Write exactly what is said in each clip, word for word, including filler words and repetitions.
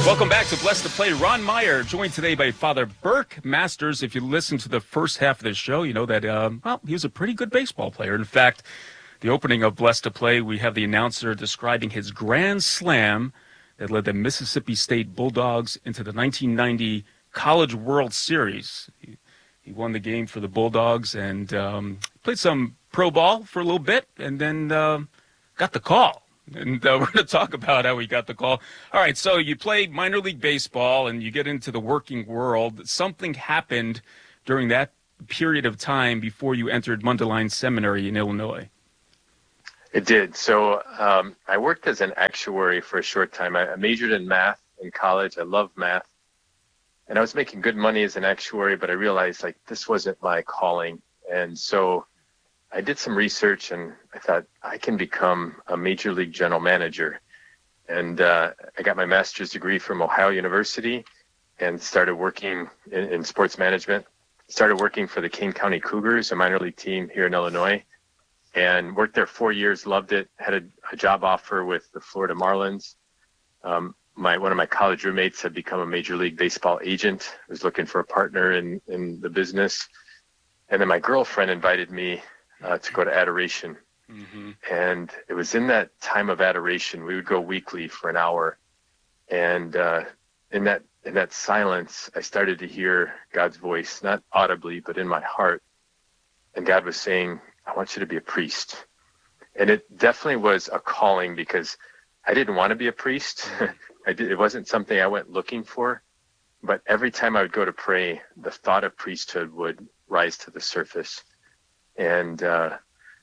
Welcome back to Blessed to Play. Ron Meyer, joined today by Father Burke Masters. If you listen to the first half of the show, you know that, um, well, he was a pretty good baseball player. In fact, the opening of Blessed to Play, we have the announcer describing his grand slam that led the Mississippi State Bulldogs into the nineteen ninety College World Series. He, he won the game for the Bulldogs and um, played some pro ball for a little bit and then uh, got the call. And uh, we're going to talk about how he got the call. All right, so you played minor league baseball and you get into the working world. Something happened during that period of time before you entered Mundelein Seminary in Illinois. It did. So um, I worked as an actuary for a short time. I, I majored in math in college. I love math. And I was making good money as an actuary, but I realized like this wasn't my calling. And so I did some research and I thought I can become a major league general manager. And uh, I got my master's degree from Ohio University and started working in, in sports management. Started working for the Kane County Cougars, a minor league team here in Illinois, and worked there four years, loved it, had a, a job offer with the Florida Marlins. Um, my one of my college roommates had become a major league baseball agent, was looking for a partner in, in the business. And then my girlfriend invited me Uh, to go to adoration. Mm-hmm. And it was in that time of adoration, we would go weekly for an hour. And uh, in that in that silence, I started to hear God's voice, not audibly, but in my heart. And God was saying, I want you to be a priest. And it definitely was a calling because I didn't want to be a priest. I did, it wasn't something I went looking for. But every time I would go to pray, the thought of priesthood would rise to the surface. And uh,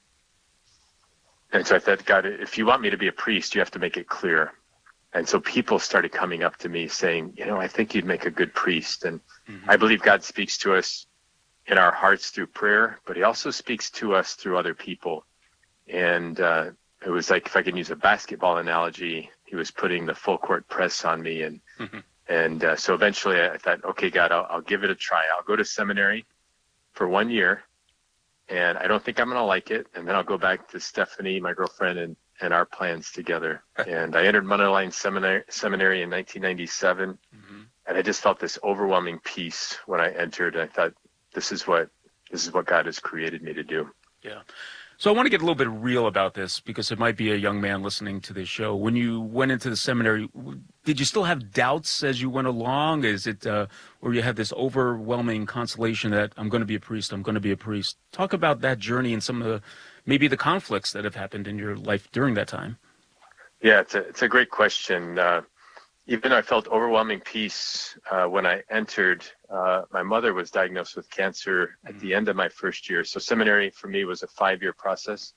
and so I thought, God, if you want me to be a priest, you have to make it clear. And so people started coming up to me saying, you know, I think you'd make a good priest. And mm-hmm. I believe God speaks to us in our hearts through prayer, but he also speaks to us through other people. And uh, it was like, if I can use a basketball analogy, he was putting the full court press on me. And mm-hmm. and uh, so eventually I thought, okay, God, I'll, I'll give it a try. I'll go to seminary for one year. And I don't think I'm going to like it. And then I'll go back to Stephanie, my girlfriend, and, and our plans together. And I entered Mundelein Seminary, Seminary in nineteen ninety-seven. Mm-hmm. And I just felt this overwhelming peace when I entered. I thought, this is what this is what God has created me to do. Yeah. So I want to get a little bit real about this because it might be a young man listening to this show. When you went into the seminary, did you still have doubts as you went along? Is it, uh, or you had this overwhelming consolation that I'm going to be a priest, I'm going to be a priest? Talk about that journey and some of the, maybe the conflicts that have happened in your life during that time. Yeah, it's a, it's a great question. Uh, even though I felt overwhelming peace uh, when I entered, uh, my mother was diagnosed with cancer at mm. the end of my first year. So seminary for me was a five-year process.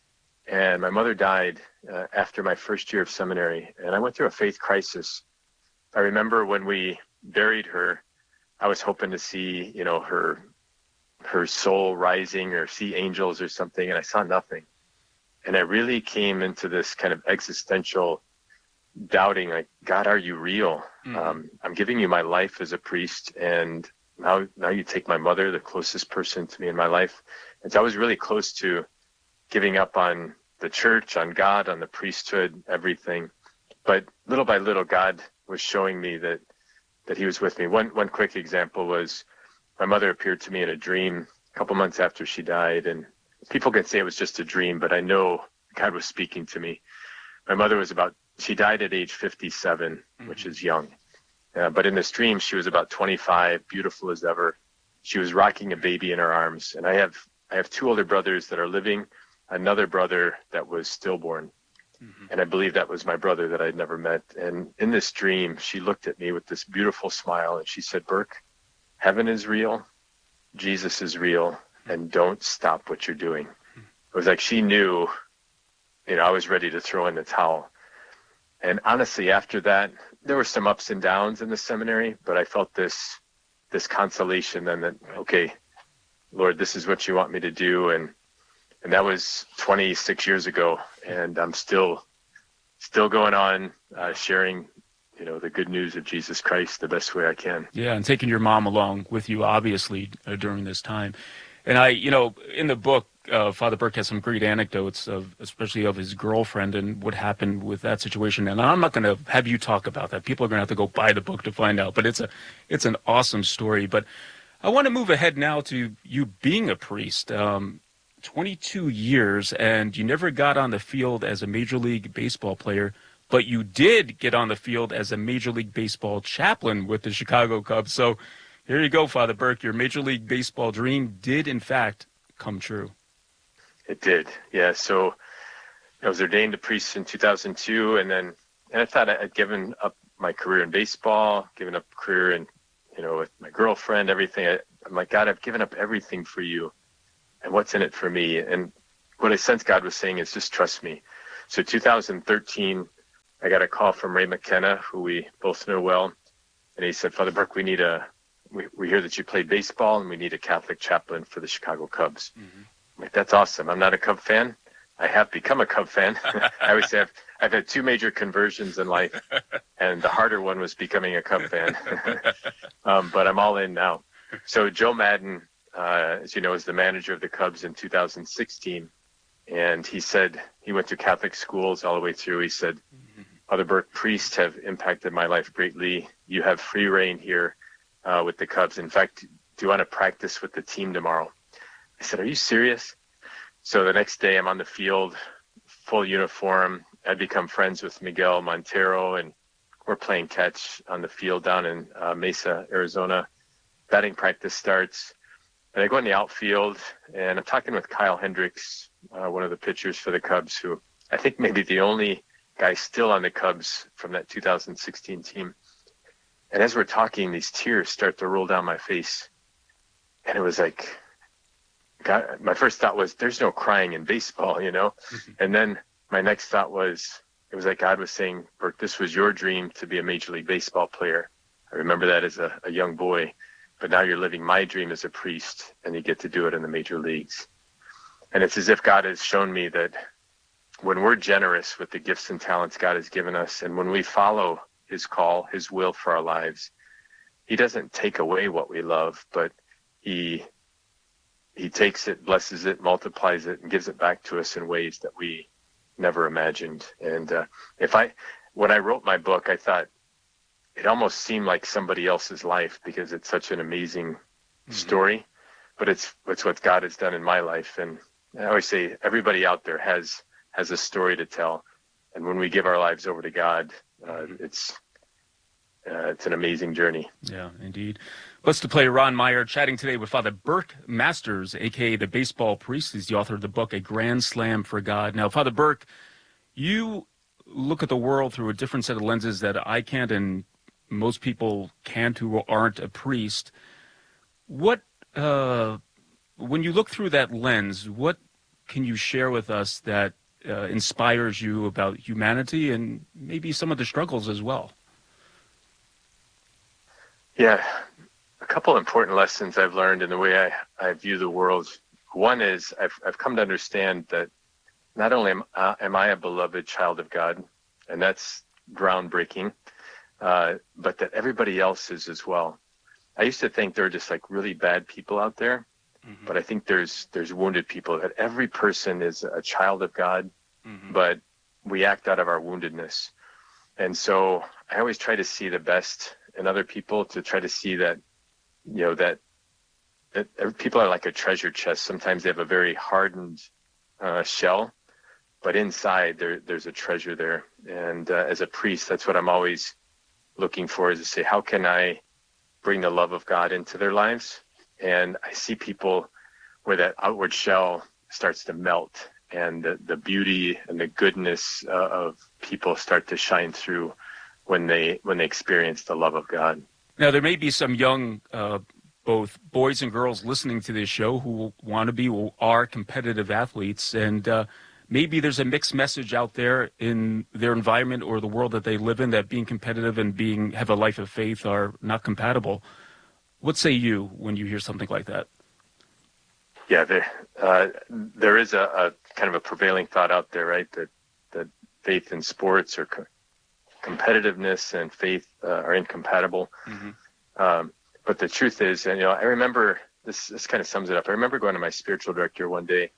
And my mother died uh, after my first year of seminary. And I went through a faith crisis. I remember when we buried her, I was hoping to see, you know, her her soul rising or see angels or something. And I saw nothing. And I really came into this kind of existential doubting, like, God, are you real? Mm-hmm. Um, I'm giving you my life as a priest, and now now you take my mother, the closest person to me in my life. And so I was really close to giving up on the church, on God, on the priesthood, everything. But little by little, God was showing me that that he was with me. One one quick example was my mother appeared to me in a dream a couple months after she died, and people can say it was just a dream, but I know God was speaking to me. My mother was about, she died at age fifty-seven, mm-hmm. which is young. Uh, but in this dream, she was about twenty-five, beautiful as ever. She was rocking a baby in her arms. And I have I have two older brothers that are living, another brother that was stillborn. Mm-hmm. And I believe that was my brother that I'd never met. And in this dream, she looked at me with this beautiful smile and she said, Burke, heaven is real, Jesus is real, and don't stop what you're doing. It was like she knew, you know, I was ready to throw in the towel. And honestly, after that, there were some ups and downs in the seminary, but I felt this this consolation then that, okay, Lord, this is what you want me to do. And and that was twenty-six years ago, and I'm still still going on uh, sharing, you know, the good news of Jesus Christ the best way I can. Yeah, and taking your mom along with you, obviously, uh, during this time. And I, you know, in the book, uh, Father Burke has some great anecdotes of, especially of his girlfriend and what happened with that situation. And I'm not going to have you talk about that. People are going to have to go buy the book to find out. But it's a, it's an awesome story. But I want to move ahead now to you being a priest. Um, twenty-two years, and you never got on the field as a Major League Baseball player, but you did get on the field as a Major League Baseball chaplain with the Chicago Cubs. So here you go, Father Burke. Your Major League Baseball dream did, in fact, come true. It did, yeah. So I was ordained a priest in two thousand two, and then and I thought I'd given up my career in baseball, given up career in, you know, with my girlfriend, everything. I, I'm like, God, I've given up everything for you. And what's in it for me? And what I sense God was saying is just trust me. So two thousand thirteen, I got a call from Ray McKenna, who we both know well. And he said, Father Burke, we need a, we, we hear that you played baseball and we need a Catholic chaplain for the Chicago Cubs. Mm-hmm. I'm like, that's awesome. I'm not a Cub fan. I have become a Cub fan. I always say I've, I've had two major conversions in life, and the harder one was becoming a Cub fan. um, but I'm all in now. So Joe Madden, Uh, as you know, is the manager of the Cubs in two thousand sixteen. And he said, he went to Catholic schools all the way through. He said, Father Burke, priests have impacted my life greatly. You have free reign here uh, with the Cubs. In fact, do you want to practice with the team tomorrow? I said, are you serious? So the next day I'm on the field, full uniform. I become friends with Miguel Montero, and we're playing catch on the field down in uh, Mesa, Arizona. Batting practice starts. And I go in the outfield, and I'm talking with Kyle Hendricks, uh, one of the pitchers for the Cubs, who I think maybe the only guy still on the Cubs from that two thousand sixteen team. And as we're talking, these tears start to roll down my face. And it was like, God, my first thought was, there's no crying in baseball, you know? Mm-hmm. And then my next thought was, it was like God was saying, Burke, this was your dream to be a Major League Baseball player. I remember that as a, a young boy. But now you're living my dream as a priest, and you get to do it in the major leagues. And it's as if God has shown me that when we're generous with the gifts and talents God has given us, and when we follow his call, his will for our lives, he doesn't take away what we love, but he he takes it, blesses it, multiplies it, and gives it back to us in ways that we never imagined. And uh, if I, when I wrote my book, I thought, it almost seemed like somebody else's life because it's such an amazing mm-hmm. story, but it's it's what God has done in my life. And I always say everybody out there has has a story to tell, and when we give our lives over to God, uh, mm-hmm. it's uh, it's an amazing journey. Yeah, indeed. Let's to play Ron Meyer chatting today with Father Burke Masters, aka the Baseball Priest. He's the author of the book A Grand Slam for God. Now, Father Burke, you look at the world through a different set of lenses that I can't, and most people can't who aren't a priest. What, uh, when you look through that lens, what can you share with us that uh, inspires you about humanity and maybe some of the struggles as well? Yeah, a couple important lessons I've learned in the way I, I view the world. One is I've, I've come to understand that not only am, uh, am I a beloved child of God, and that's groundbreaking, Uh, but that everybody else is as well. I used to think there were just like really bad people out there, mm-hmm. but I think there's there's wounded people. That every person is a child of God, mm-hmm. but we act out of our woundedness. And so I always try to see the best in other people, to try to see that, you know, that that people are like a treasure chest. Sometimes they have a very hardened uh, shell, but inside there there's a treasure there. And uh, as a priest, that's what I'm always looking for, is to say, how can I bring the love of God into their lives? And I see people where that outward shell starts to melt, and the, the beauty and the goodness uh, of people start to shine through when they when they experience the love of God. Now, there may be some young, uh, both boys and girls listening to this show who want to be or are competitive athletes, and uh, maybe there's a mixed message out there in their environment or the world that they live in, that being competitive and being have a life of faith are not compatible. What say you when you hear something like that? Yeah, there, uh, there is a, a kind of a prevailing thought out there, right, that that faith and sports or co- competitiveness and faith uh, are incompatible. Mm-hmm. Um, but the truth is, and you know, I remember this. This kind of sums it up. I remember going to my spiritual director one day,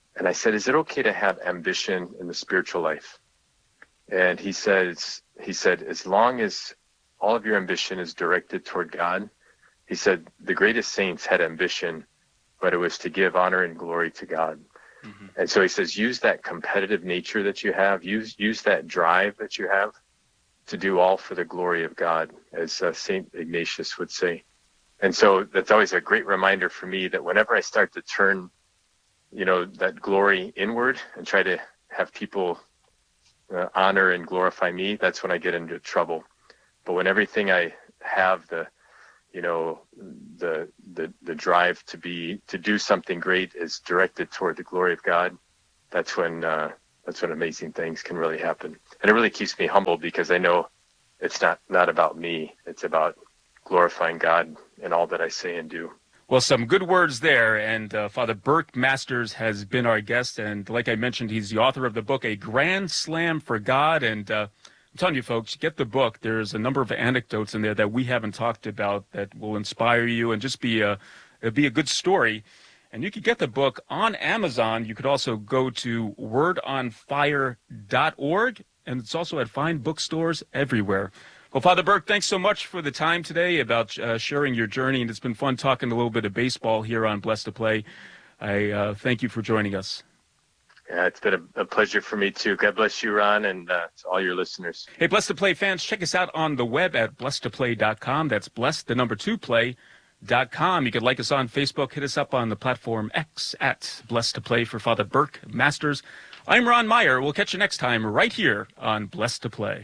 And I said, is it okay to have ambition in the spiritual life? And he says, he said, as long as all of your ambition is directed toward God, he said, the greatest saints had ambition, but it was to give honor and glory to God. Mm-hmm. And so he says, use that competitive nature that you have, use use that drive that you have to do all for the glory of God, as uh, Saint Ignatius would say. And so that's always a great reminder for me that whenever I start to turn, you know, that glory inward and try to have people uh, honor and glorify me, that's when I get into trouble. But when everything I have, the, you know, the the the drive to be to do something great is directed toward the glory of God, that's when uh, that's when amazing things can really happen. And it really keeps me humble because I know it's not not about me; it's about glorifying God in all that I say and do. Well, some good words there, and uh, Father Burke Masters has been our guest, and like I mentioned, he's the author of the book, A Grand Slam for God, and uh, I'm telling you, folks, get the book. There's a number of anecdotes in there that we haven't talked about that will inspire you and just be a, be a good story. And you could get the book on Amazon. You could also go to word on fire dot org, and it's also at fine bookstores everywhere. Well, Father Burke, thanks so much for the time today about uh, sharing your journey, and it's been fun talking a little bit of baseball here on Blessed to Play. I uh, thank you for joining us. Yeah, it's been a, a pleasure for me, too. God bless you, Ron, and uh, to all your listeners. Hey, Blessed to Play fans, check us out on the web at blessed to play dot com. That's blessed, the number two, play dot com. You can like us on Facebook. Hit us up on the platform X at Blessed to Play for Father Burke Masters. I'm Ron Meyer. We'll catch you next time right here on Blessed to Play.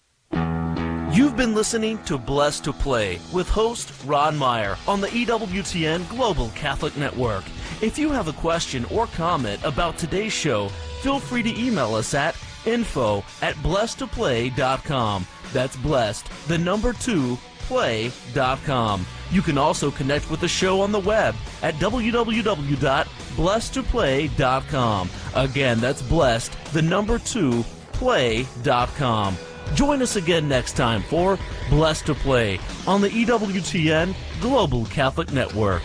You've been listening to Blessed to Play with host Ron Meyer on the E W T N Global Catholic Network. If you have a question or comment about today's show, feel free to email us at info at blessed to play dot com. That's blessed, the number two, play dot com. You can also connect with the show on the web at w w w dot blessed to play dot com. Again, that's blessed, the number two, play dot com. Join us again next time for Blessed to Play on the E W T N Global Catholic Network.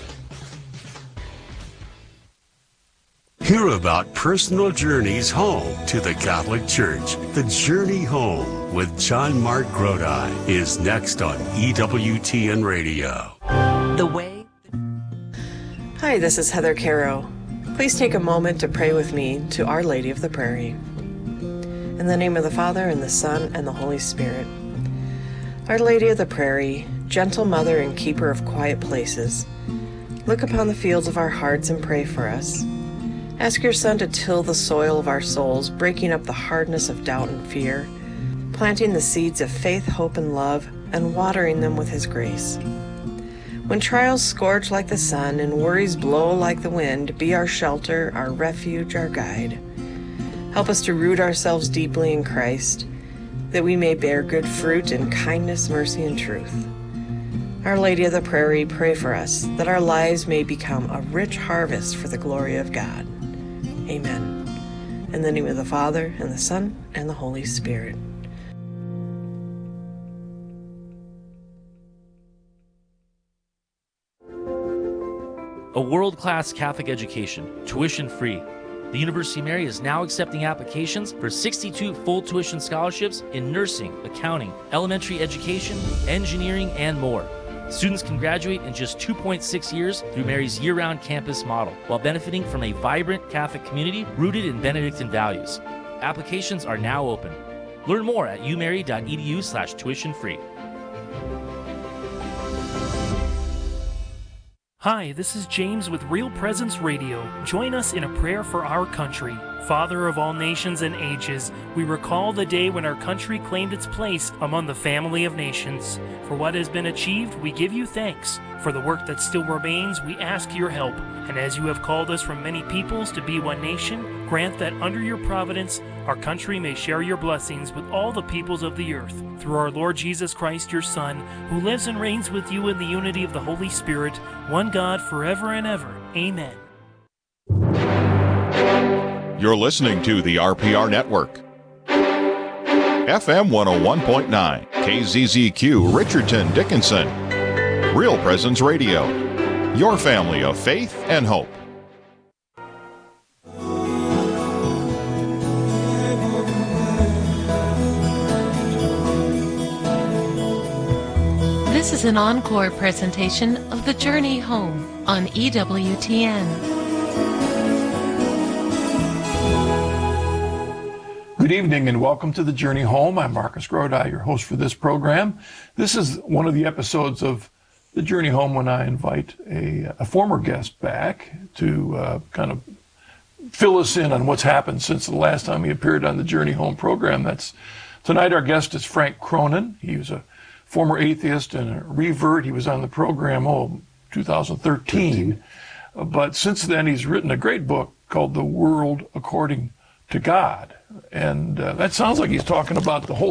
Hear about personal journeys home to the Catholic Church. The Journey Home with John Mark Grodi is next on E W T N Radio. The way. Hi, this is Heather Caro. Please take a moment to pray with me to Our Lady of the Prairie. In the name of the Father, and the Son, and the Holy Spirit. Our Lady of the Prairie, gentle mother and keeper of quiet places, look upon the fields of our hearts and pray for us. Ask your Son to till the soil of our souls, breaking up the hardness of doubt and fear, planting the seeds of faith, hope, and love, and watering them with His grace. When trials scorch like the sun and worries blow like the wind, be our shelter, our refuge, our guide. Help us to root ourselves deeply in Christ, that we may bear good fruit in kindness, mercy, and truth. Our Lady of the Prairie, pray for us, that our lives may become a rich harvest for the glory of God. Amen. In the name of the Father, and the Son, and the Holy Spirit. A world-class Catholic education, tuition-free. The University of Mary is now accepting applications for sixty-two full tuition scholarships in nursing, accounting, elementary education, engineering, and more. Students can graduate in just two point six years through Mary's year-round campus model, while benefiting from a vibrant Catholic community rooted in Benedictine values. Applications are now open. Learn more at u mary dot e d u slash tuition free. Hi, this is James with Real Presence Radio. Join us in a prayer for our country. Father of all nations and ages, we recall the day when our country claimed its place among the family of nations. For what has been achieved, we give you thanks. For the work that still remains, we ask your help. And as you have called us from many peoples to be one nation, grant that under your providence, our country may share your blessings with all the peoples of the earth. Through our Lord Jesus Christ, your Son, who lives and reigns with you in the unity of the Holy Spirit, one God forever and ever. Amen. You're listening to the R P R Network. F M one oh one point nine, K Z Z Q, Richardson, Dickinson. Real Presence Radio. Your family of faith and hope. This is an encore presentation of The Journey Home on E W T N. Good evening and welcome to The Journey Home. I'm Marcus Grodi, your host for this program. This is one of the episodes of The Journey Home when I invite a, a former guest back to uh, kind of fill us in on what's happened since the last time he appeared on The Journey Home program. That's tonight. Our guest is Frank Cronin. He was a former atheist and a revert. He was on the program, oh, two thousand thirteen. Uh, but since then, he's written a great book called The World According to God. And uh, that sounds like he's talking about the whole